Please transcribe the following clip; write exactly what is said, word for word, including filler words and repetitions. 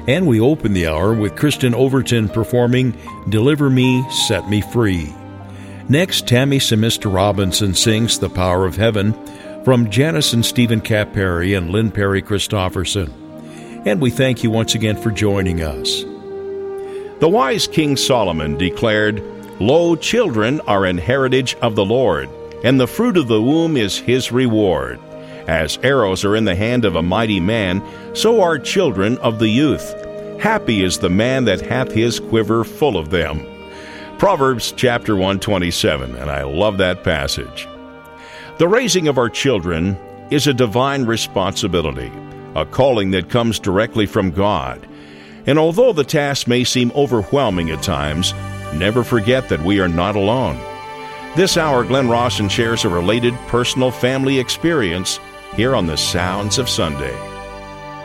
And we open the hour with Kristen Overton performing Deliver Me, Set Me Free. Next, Tammy Semester Robinson sings The Power of Heaven from Janice and Stephen Cap Perry and Lynn Perry Christofferson. And we thank you once again for joining us. The wise King Solomon declared, "Lo, children are an heritage of the Lord, and the fruit of the womb is his reward. As arrows are in the hand of a mighty man, so are children of the youth. Happy is the man that hath his quiver full of them." Proverbs chapter one twenty-seven, and I love that passage. The raising of our children is a divine responsibility, a calling that comes directly from God. And although the task may seem overwhelming at times, never forget that we are not alone. This hour, Glenn Rawson shares a related personal family experience here on the Sounds of Sunday.